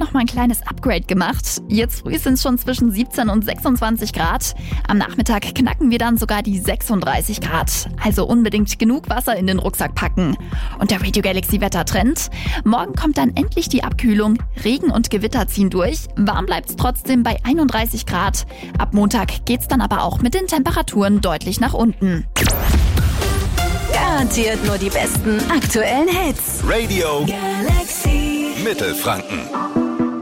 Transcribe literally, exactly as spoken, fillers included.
nochmal ein kleines Upgrade gemacht. Jetzt früh sind es schon zwischen siebzehn und sechsundzwanzig Grad. Am Nachmittag knacken wir dann sogar die sechsunddreißig Grad. Also unbedingt genug Wasser in den Rucksack packen. Und der Radio Galaxy Wettertrend. Morgen kommt dann endlich die Abkühlung. Regen und Gewitter ziehen durch. Warm bleibt es trotzdem bei einunddreißig Grad. Ab Montag geht's dann aber auch mit den Temperaturen deutlich nach unten. Garantiert nur die besten aktuellen Hits. Radio Galaxy Mittelfranken.